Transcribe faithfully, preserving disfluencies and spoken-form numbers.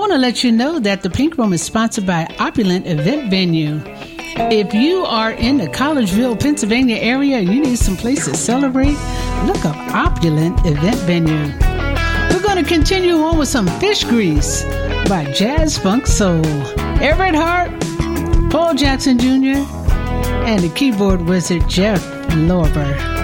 want to let you know that the Pink Room is sponsored by Opulent Event Venue. If you are in the Collegeville, Pennsylvania area and you need some place to celebrate, look up Opulent Event Venue. We're going to continue on with some Fish Grease by Jazz Funk Soul. Everett Hart, Paul Jackson Junior, and the keyboard wizard Jeff Lorber.